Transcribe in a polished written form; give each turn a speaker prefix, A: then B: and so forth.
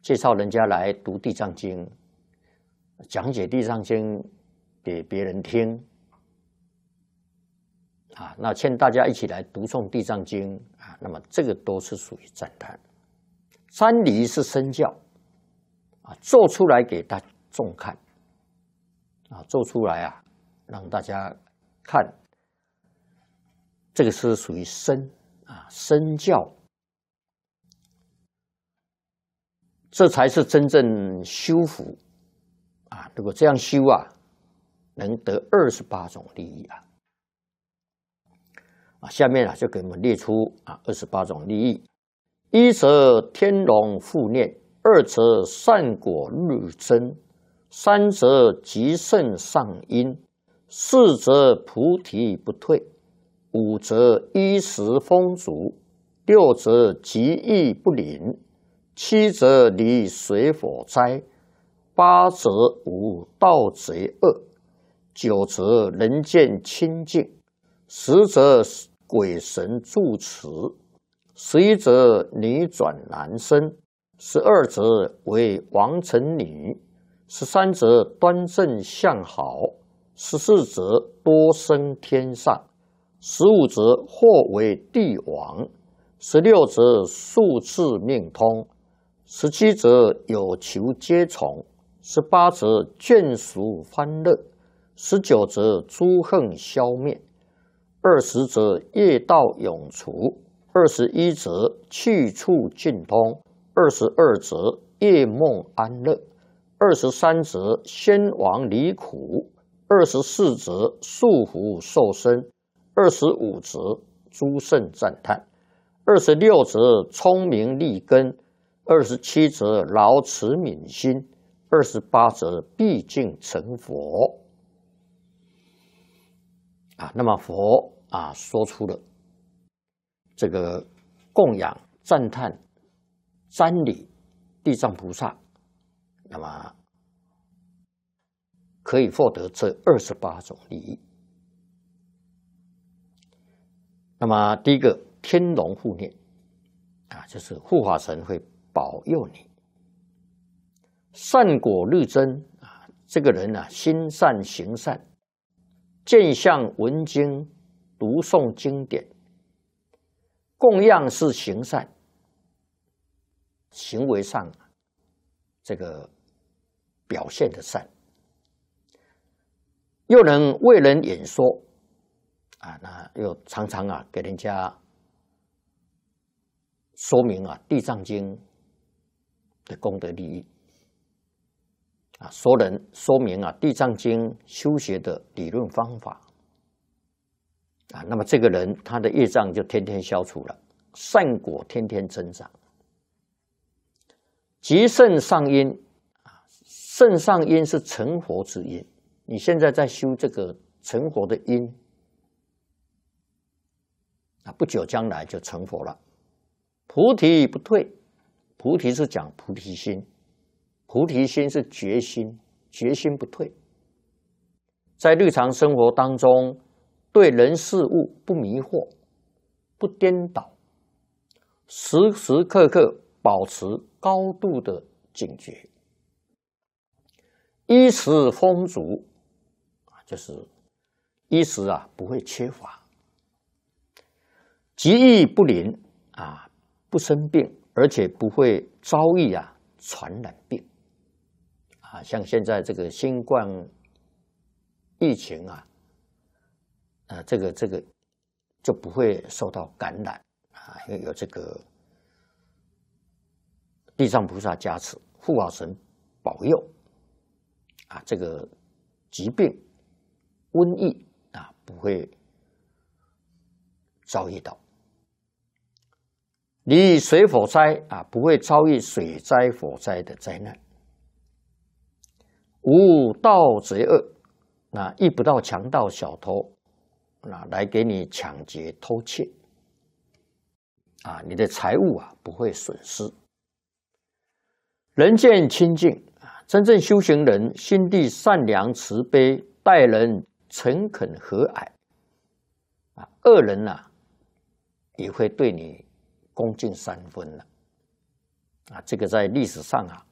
A: 介绍人家来读《地藏经》，讲解《地藏经》给别人听，那劝大家一起来读诵《地藏经》那么这个都是属于赞叹。瞻礼是身教做出来给大众看做出来让大家看，这个是属于身教，这才是真正修福如果这样修能得28种利益下面就给我们列出28种利益：一则天龙护念，二则善果日增，三则极盛上因，四则菩提不退，五则衣食丰足，六则极易不临，七则离水火灾，八则无盗贼恶，九则人间清净，十则鬼神助持，11则女转男生，12则为王臣女，13则端正相好，14则多生天上，15则或为帝王，16则数字命通，17则有求皆从，18则眷属欢乐，19则诸恨消灭，20则业道永除，21则去处尽通，22则夜梦安乐，23则先王离苦，24则束缚受身，25则诸圣赞叹，26则聪明利根，27则劳持悯心，28则毕竟成佛那么佛说出了这个供养、赞叹、瞻礼地藏菩萨，那么可以获得这28种利益。那么第一个天龙护念就是护法神会保佑你。善果日增这个人心善行善，见相闻经，读诵经典，供养是行善，行为上这个表现的善，又能为人演说那又常常给人家说明地藏经的功德利益说明地藏经修学的理论方法那么这个人他的业障就天天消除了，善果天天增长。极盛上因盛上因是成佛之因，你现在在修这个成佛的因不久将来就成佛了。菩提不退，菩提是讲菩提心，菩提心是决心，决心不退。在日常生活当中，对人事物不迷惑，不颠倒，时时刻刻保持高度的警觉。衣食丰足就是衣食不会缺乏，极易不临不生病，而且不会遭遇传染病像现在这个新冠疫情这个就不会受到感染因为有这个地藏菩萨加持，护法神保佑这个疾病瘟疫不会遭遇到。离水火灾不会遭遇水灾火灾的灾难。无盗贼恶遇不到强盗小偷来给你抢劫偷窃你的财物不会损失。人见清净真正修行人心地善良慈悲，待人诚恳和蔼恶人也会对你恭敬3分了啊，这个在历史上啊